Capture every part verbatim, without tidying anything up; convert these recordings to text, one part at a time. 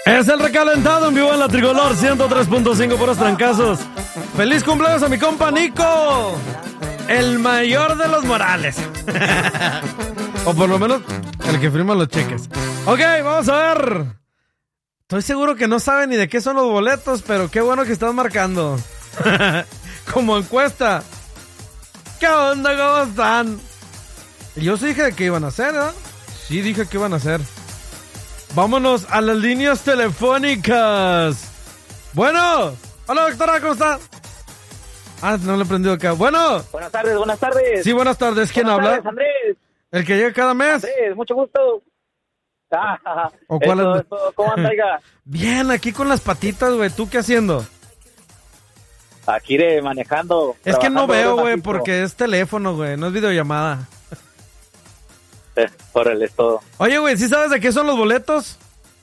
Es el recalentado en vivo en la Tricolor ciento tres punto cinco por los trancazos. ¡Feliz cumpleaños a mi compa Nico! El mayor de los Morales. O por lo menos el que firma los cheques. Ok, vamos a ver. Estoy seguro que no saben ni de qué son los boletos, pero qué bueno que están marcando. Como encuesta. ¿Qué onda? ¿Cómo están? Yo sí dije que iban a hacer, ¿eh? Sí dije que iban a hacer. Vámonos a las líneas telefónicas. Bueno. Hola, doctora, ¿cómo está? Ah, no le he prendido acá. Bueno. Buenas tardes, buenas tardes. Sí, buenas tardes. ¿Quién buenas habla? Tardes, Andrés. ¿El que llega cada mes? Andrés, mucho gusto. Ah, ¿O cuál eso, es? eso, ¿cómo anda, oiga? Bien, aquí con las patitas, güey. ¿Tú qué haciendo? Aquí de manejando. Es que no veo, güey, macizo. porque es teléfono, güey. No es videollamada. Eh, órale, es todo. Oye, güey, ¿sí sabes de qué son los boletos?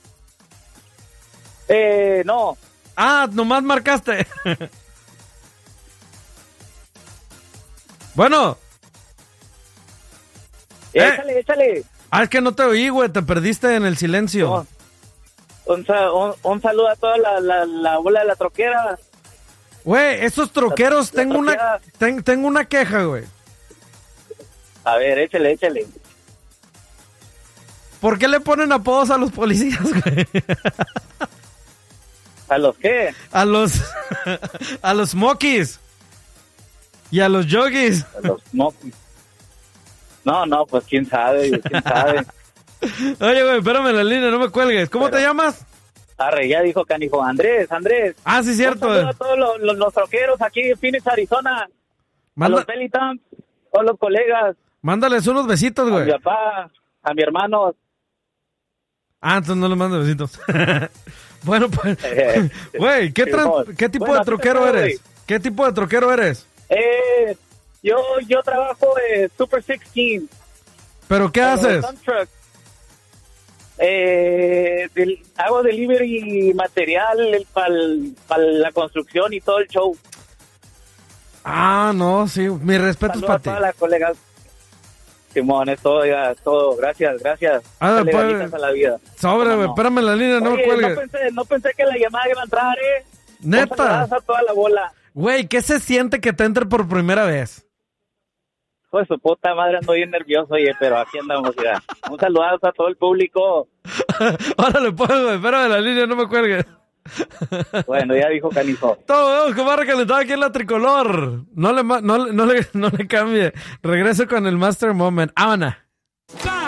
Eh, no. Ah, nomás marcaste. Bueno. Eh, Eh. Échale, échale. Ah, es que no te oí, güey. Te perdiste en el silencio. No. Un, sa- un, un saludo a toda la, la, la bola de la troquera. Güey, esos troqueros, La- la tengo una troquera. ten- tengo una queja, güey. A ver, échale, échale. ¿Por qué le ponen apodos a los policías, güey? ¿A los qué? A los a los Smokies y a los Yogis. A los no. No, no, pues quién sabe, quién sabe. Oye, güey, espérame en la línea, no me cuelgues. ¿Cómo Pero- te llamas? Arre, ya dijo canijo. Andrés, Andrés. Ah, sí, cierto. Un saludo a todos los, los, los troqueros aquí en Phoenix, Arizona. Manda- A los Pelitans, a los colegas, Mándales unos besitos, a mi güey. papá, a mi hermano. Ah, entonces no le mando besitos. Bueno, pues, güey, ¿qué, tran- ¿qué tipo Bueno, de así troquero te fue, eres? ¿Qué tipo de troquero eres? Eh, yo, yo trabajo en Super dieciséis. ¿Pero qué en los haces? dump trucks. Eh, del- hago delivery material para la construcción y todo el show. Ah, no, sí, mis respetos Saludos para a ti. todas las colegas. Simón, es todo, ya, es todo. Gracias, gracias. Ah, Dale pues, ganitas a la vida. Sobre, ¿Cómo güey, no? espérame en la línea, no me Oye, cuelgues. no pensé, no pensé que la llamada iba a entrar, ¿eh? Neta. Un saludazo a toda la bola. Güey, ¿qué se siente que te entre por primera vez? Pues su puta madre, ando bien nervioso, oye, pero aquí andamos ya. Un saludazo a todo el público. Órale, pues, güey, espérame en la línea, no me cuelgues. Bueno, ya dijo canijo. Todo, vamos, comadre, calentado aquí en la Tricolor. No le, ma- no, le- no, le, no le cambie. Regreso con el Master Moment. ¡Ábana!